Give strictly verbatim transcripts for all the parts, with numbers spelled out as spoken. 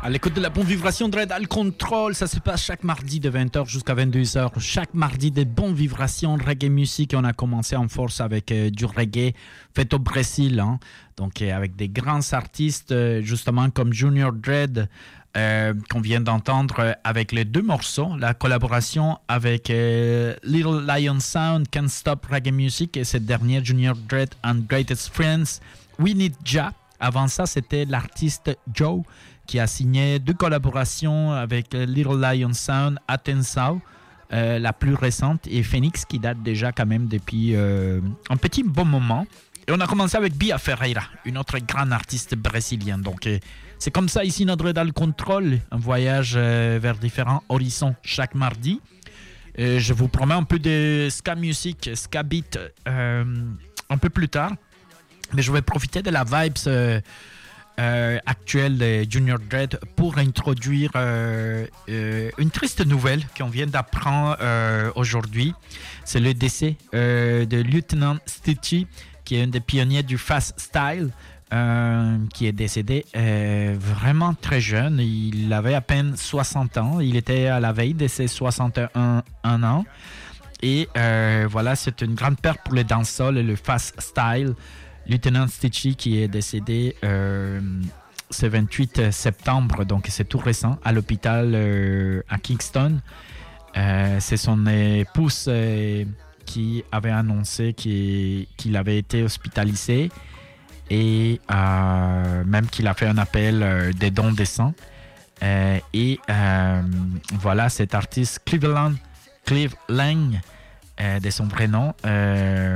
À l'écoute de la bonne vibration de Red Al Control, ça se passe chaque mardi de vingt heures jusqu'à vingt-deux heures. Chaque mardi de bonnes vibrations reggae music. On a commencé en force avec euh, du reggae fait au Brésil, hein. Donc euh, avec des grands artistes, euh, justement comme Junior Dread, euh, qu'on vient d'entendre euh, avec les deux morceaux, la collaboration avec euh, Little Lion Sound, Can't Stop Reggae Music, et cette dernière, Junior Dread and Greatest Friends, We Need Ja. Avant ça, c'était l'artiste Joe qui a signé deux collaborations avec Little Lion Sound, Atensao, euh, la plus récente, et Phoenix, qui date déjà quand même depuis euh, un petit bon moment. Et on a commencé avec Bia Ferreira, une autre grande artiste brésilienne. Donc euh, c'est comme ça ici notre Red Al Control, un voyage euh, vers différents horizons chaque mardi. Euh, je vous promets un peu de ska music, ska beat euh, un peu plus tard. Mais je vais profiter de la vibes euh, euh, actuelle de Junior Dread pour introduire euh, euh, une triste nouvelle qu'on vient d'apprendre euh, aujourd'hui. C'est le décès euh, de Lieutenant Stitchy, qui est un des pionniers du fast style, euh, qui est décédé euh, vraiment très jeune. Il avait à peine soixante ans. Il était à la veille de ses soixante et un ans. Et euh, voilà, c'est une grande perte pour le dancehall et le fast style. Lieutenant Stitchy qui est décédé euh, ce vingt-huit septembre, donc c'est tout récent, à l'hôpital euh, à Kingston. Euh, c'est son épouse euh, qui avait annoncé qu'il, qu'il avait été hospitalisé et euh, même qu'il a fait un appel euh, des dons de sang. Euh, et euh, voilà, cet artiste Cleveland, Clive Lang, euh, de son vrai nom, euh,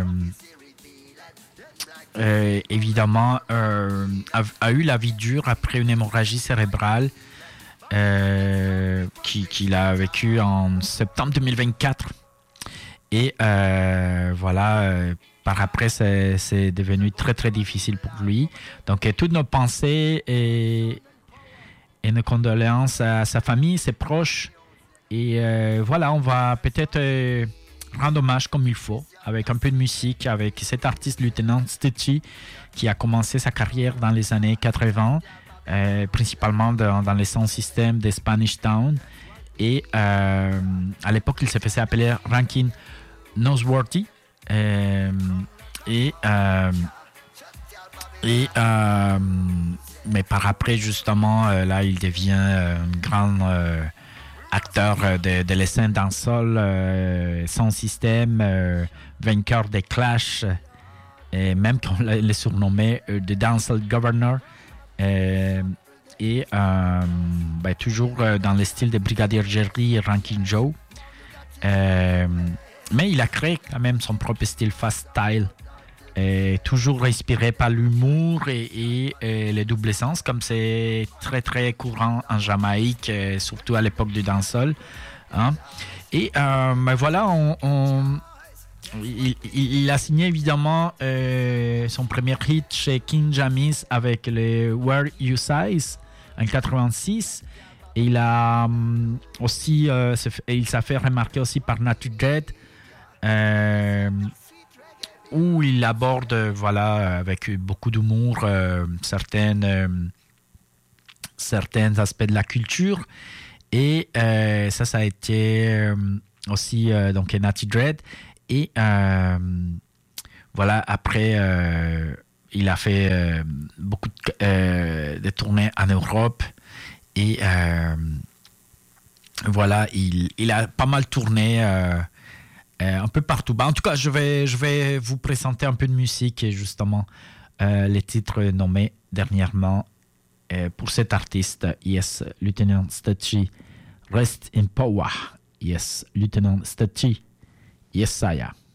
Euh, évidemment, euh, a, a eu la vie dure après une hémorragie cérébrale euh, qui, qu'il a vécue en septembre deux mille vingt-quatre. Et euh, voilà, euh, par après, c'est, c'est devenu très, très difficile pour lui. Donc, euh, toutes nos pensées et, et nos condoléances à sa famille, ses proches. Et euh, voilà, on va peut-être euh, rendre hommage comme il faut, avec un peu de musique, avec cet artiste Lieutenant Stitchy qui a commencé sa carrière dans les années quatre-vingts, euh, principalement dans, dans les sound systems de Spanish Town. Et euh, à l'époque, il se faisait appeler Rankin Noseworthy. Euh, et euh, et euh, mais par après, justement, euh, là, il devient euh, un grand euh, acteur de, de la scène dancehall, euh, son système, euh, vainqueur des Clash, et même qu'on le surnommait euh, The Dancehall Governor, euh, et euh, ben, toujours euh, dans le style de Brigadier Jerry et Rankin Joe. Euh, mais il a créé quand même son propre style fast style, et toujours inspiré par l'humour et, et, et le double sens, comme c'est très très courant en Jamaïque, et surtout à l'époque du dancehall, hein. Et euh, ben voilà, on, on, il, il a signé évidemment euh, son premier hit chez King Jamis avec le Where You Size en quatre-vingt-six. Et il a um, aussi, euh, il s'est fait remarquer aussi par Natu Dread, euh, où il aborde, voilà, avec beaucoup d'humour, euh, certaines, euh, certains aspects de la culture. Et euh, ça, ça a été euh, aussi euh, donc Natu Dread. Et euh, voilà, après, euh, il a fait euh, beaucoup de, euh, de tournées en Europe. Et euh, voilà, il, il a pas mal tourné euh, euh, un peu partout. Bah, en tout cas, je vais, je vais vous présenter un peu de musique et justement euh, les titres nommés dernièrement euh, pour cet artiste. Yes, Lieutenant Stitchy, Rest in Power. Yes, Lieutenant Stitchy. Yes, Saya.